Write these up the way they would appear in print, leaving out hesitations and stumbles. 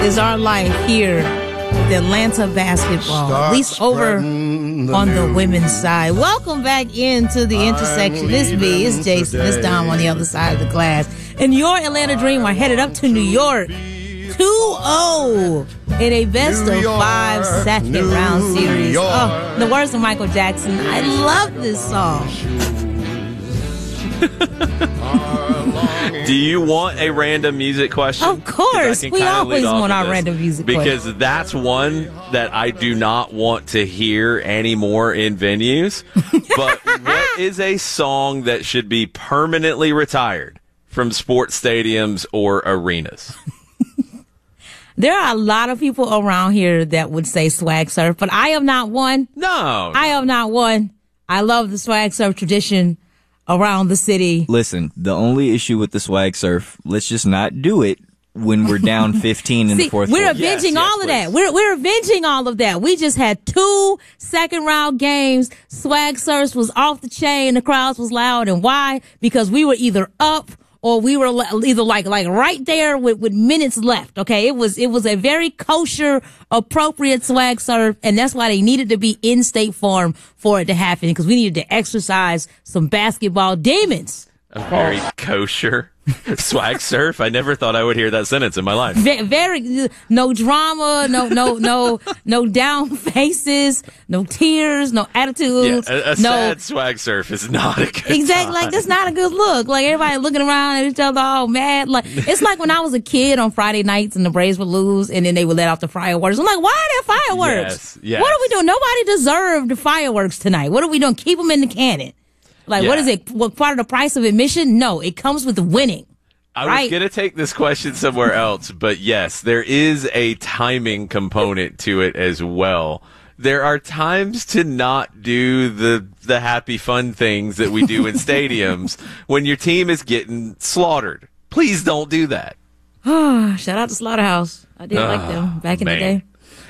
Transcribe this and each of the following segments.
is our life here with Atlanta basketball, at least over on the women's side. Welcome back into the intersection. It's me, it's Jason, it's Dom on the other side of the glass. And your Atlanta Dream are headed up to New York 2-0 in a best-of-5 second-round series. Oh, the words of Michael Jackson. I love this song. Do you want a random music question? Of course. We always want our random music question. Because that's one that I do not want to hear anymore in venues. But what is a song that should be permanently retired from sports stadiums or arenas? There are a lot of people around here that would say Swag Surf, but I am not one. No. I am not one. I love the Swag Surf tradition around the city. Listen, the only issue with the Swag Surf, let's just not do it when we're down 15 in the fourth quarter. We're avenging all of that. We're avenging all of that. We just had 2 second-round games. Swag Surf was off the chain. The crowds was loud. And why? Because we were either up or we were either like right there with minutes left. Okay. It was a very kosher, appropriate Swag Surf. And that's why they needed to be in State Farm for it to happen, because we needed to exercise some basketball demons. A very kosher Swag Surf. I never thought I would hear that sentence in my life. Very no drama, no down faces, no tears, no attitudes. Yeah, a sad Swag Surf is not a good exactly time. Like that's not a good look. Like everybody looking around at each other all mad. Like it's like when I was a kid on Friday nights and the Braves would lose and then they would let off the fireworks. I'm like, why are there fireworks? Yes. What are we doing? Nobody deserved fireworks tonight. What are we doing? Keep them in the cannon. Like, what is it? What part of the price of admission? No, it comes with winning. I was going to take this question somewhere else, but yes, there is a timing component to it as well. There are times to not do the happy fun things that we do in stadiums when your team is getting slaughtered. Please don't do that. Shout out to Slaughterhouse. I did like them back in the day.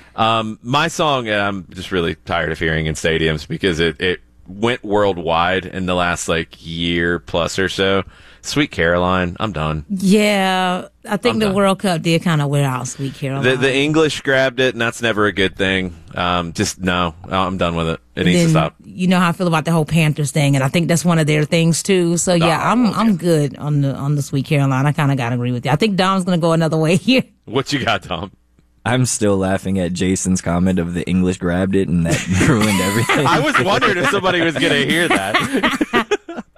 My song, and I'm just really tired of hearing in stadiums because it went worldwide in the last year plus or so. Sweet Caroline, I'm done. Yeah, I think the World Cup did kind of wear out Sweet Caroline. The English grabbed it, and that's never a good thing. No, I'm done with it. It needs to stop. You know how I feel about the whole Panthers thing, and I think that's one of their things too. So yeah, I'm good on the Sweet Caroline. I kind of gotta agree with you. I think Dom's gonna go another way here. What you got, Dom? I'm still laughing at Jason's comment of the English grabbed it and that ruined everything. I was wondering if somebody was going to hear that.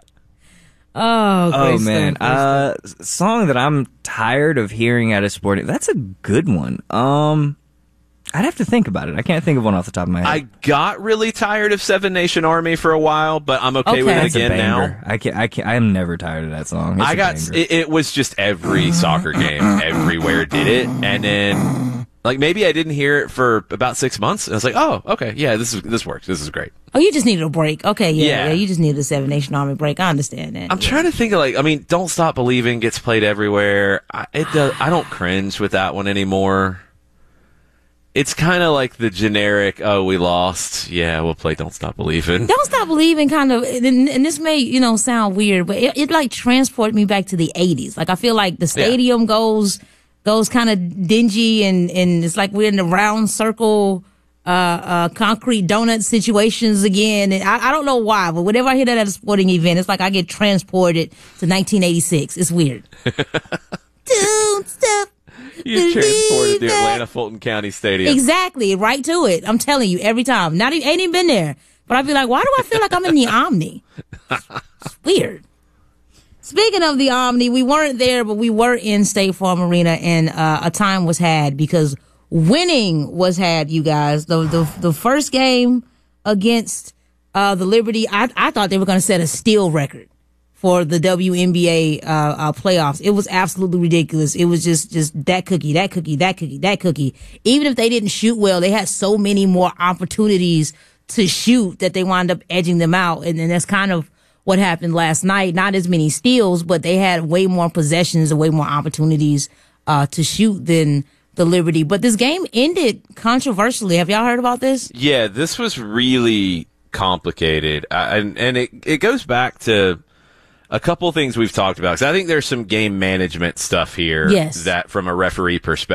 Oh man. Song that I'm tired of hearing at a sporting. That's a good one. I'd have to think about it. I can't think of one off the top of my head. I got really tired of Seven Nation Army for a while, but I'm okay with it again now. I'm never tired of that song. It was just every soccer game everywhere did it, and then maybe I didn't hear it for about 6 months. And I was like, oh, okay, yeah, this works. This is great. Oh, you just needed a break. Okay, yeah, you just needed a Seven Nation Army break. I understand that. I'm trying to think of Don't Stop Believing gets played everywhere. I don't cringe with that one anymore. It's kind of like the generic, oh, we lost. Yeah, we'll play Don't Stop Believing. Don't Stop Believing kind of, and this may, sound weird, but it transported me back to the 80s. I feel like the stadium goes kind of dingy and it's like we're in the round circle, concrete donut situations again. And I don't know why, but whenever I hear that at a sporting event, it's like I get transported to 1986. It's weird. Don't stop. You're transported to Atlanta Fulton County Stadium. Exactly, right to it. I'm telling you, every time. Ain't even been there. But I'd be like, why do I feel like I'm in the Omni? It's weird. Speaking of the Omni, we weren't there, but we were in State Farm Arena, and a time was had because winning was had, you guys. The first game against the Liberty, I thought they were going to set a steal record for the WNBA playoffs. It was absolutely ridiculous. It was just that cookie. Even if they didn't shoot well, they had so many more opportunities to shoot that they wound up edging them out. And then that's kind of what happened last night. Not as many steals, but they had way more possessions and way more opportunities to shoot than the Liberty. But this game ended controversially. Have y'all heard about this? Yeah, this was really complicated. And it goes back to a couple things we've talked about. 'Cause I think there's some game management stuff here that from a referee perspective,